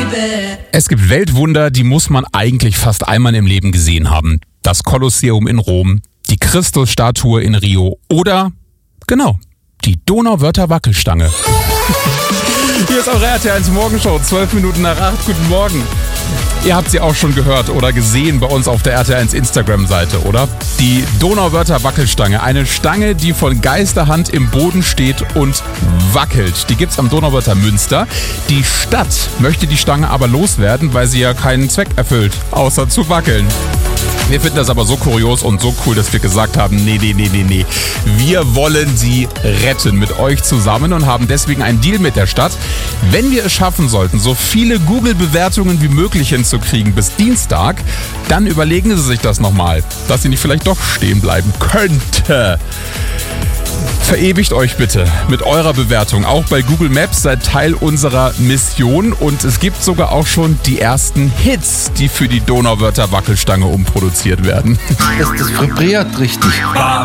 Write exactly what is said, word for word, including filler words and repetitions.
Es gibt Weltwunder, die muss man eigentlich fast einmal im Leben gesehen haben. Das Kolosseum in Rom, die Christusstatue in Rio oder, genau, die Donauwörther Wackelstange. Hier ist eure R T eins Morgenshow, zwölf Minuten nach acht. Guten Morgen. Ihr habt sie auch schon gehört oder gesehen bei uns auf der R T eins Instagram-Seite, oder? Die Donauwörther Wackelstange. Eine Stange, die von Geisterhand im Boden steht und wackelt. Die gibt's am Donauwörther Münster. Die Stadt möchte die Stange aber loswerden, weil sie ja keinen Zweck erfüllt, außer zu wackeln. Wir finden das aber so kurios und so cool, dass wir gesagt haben, nee, nee, nee, nee, nee. Wir wollen sie retten mit euch zusammen und haben deswegen einen Deal mit der Stadt. Wenn wir es schaffen sollten, so viele Google-Bewertungen wie möglich hinzukriegen bis Dienstag, dann überlegen Sie sich das nochmal, dass sie nicht vielleicht doch stehen bleiben könnte. Verewigt euch bitte mit eurer Bewertung. Auch bei Google Maps seid Teil unserer Mission und es gibt sogar auch schon die ersten Hits, die für die Donauwörther Wackelstange umproduziert werden. Das, das vibriert richtig.